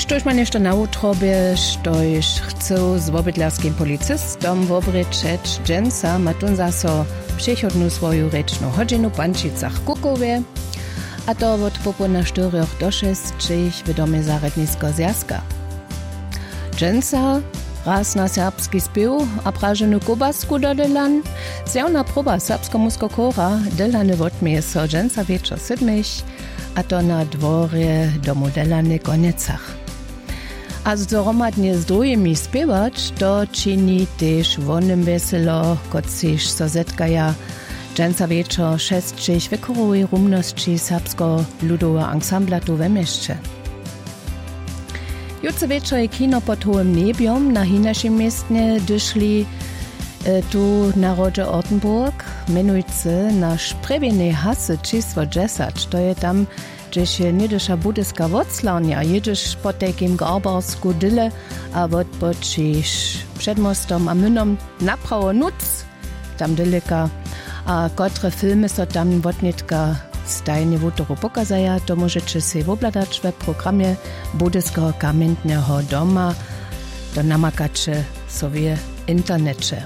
Štož ma nešto na utrobie, štož chcą z wobydlarskim policistom wobrečeć, dżęca ma tun zaso przychodnu swoju rečnu hodźinu w Pančicach Kukowie, a to od popolna 4 do 6 w domie zarednisko zjazka. Dżęca raz na serbski spiew a prażenu kobasku dodelan, zjawna proba serbsko-musko kora delany wotmie so dżęca wieczor 7, a to na dworze domu delany Konecach. A zoromadnie z drugimi spiewać, to czyni też wonym weselo, kociż so zetkaja dżęca wieczor 6 w korowej rumności serbsko-ludowa ensemblatu we mieście. Jutro wieczor je kino pod hołym nebiom na hinaszym miestnie dyszli tu na rodzie Ortenburg, menujcy nasz prebieny hasy číslo 10, to je tam, gdzieś niedysza budyska Woclawnia, jedziesz po takim garbarsku dyle, a odpoczysz przed mostom a mynom naprawo nuc, tam dyleka, a kotre filmy so tam wotnitka stajnie wutoro pokazaja, to możecie się wobladać w programie budyskiego kamiennego doma, to namakacie sobie internecie.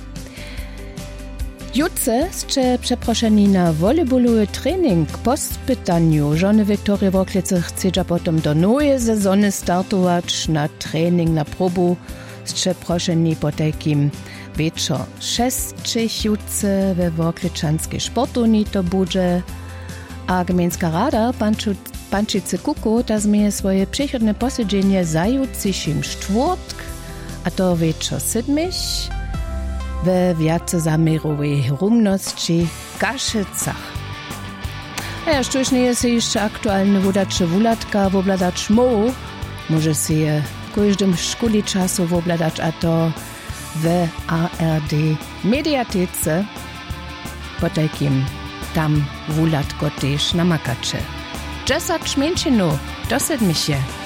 Jutce ste przeproszeni na volejbolowy trening po spytaniu. Żony Wiktoria Woklice chce potom do nowej sezony startować na trening, na probu. Ste proszeni po takim wieczor 6 jutce we Wokliczanskiej sportuni to będzie. A Gminska Rada Pančice Kuko ta zmieje swoje przychodne posiedzenie zajutrzejszym czwartk, a to wieczor 7. we wiatzamirowej rumności Kaszycach. A ja sztuż nie jest jeszcze aktualny wodacze wulatka wobladać moł, może się je w każdym szkoli czasu wobladać, a to w ARD mediatece po takim tam wulatko też namakacze. 10 minut do 7.